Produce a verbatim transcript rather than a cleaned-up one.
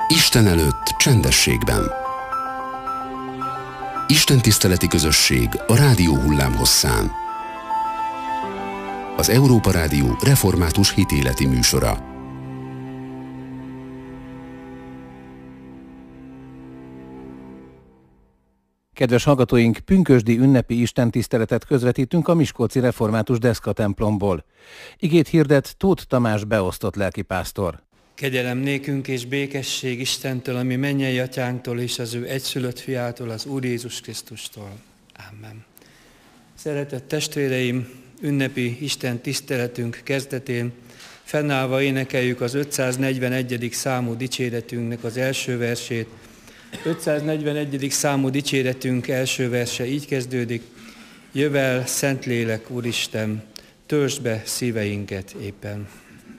Isten előtt csendességben. Isten tiszteleti közösség a rádió hullámhosszán. Az Európa Rádió református hitéleti műsora. Kedves hallgatóink, pünkösdi ünnepi istentiszteletet közvetítünk a Miskolci Református Deszka templomból. Igét hirdet Tóth Tamás beosztott lelkipásztor. Kegyelem nékünk és békesség Istentől, ami mennyei atyánktól és az ő egyszülött fiától, az Úr Jézus Krisztustól. Amen. Szeretett testvéreim, ünnepi Isten tiszteletünk kezdetén fennállva énekeljük az ötszáznegyvenegyedik számú dicséretünknek az első versét. ötszáznegyvenegyedik számú dicséretünk első verse így kezdődik: Jövel, Szentlélek, Úristen, töltsd be szíveinket éppen.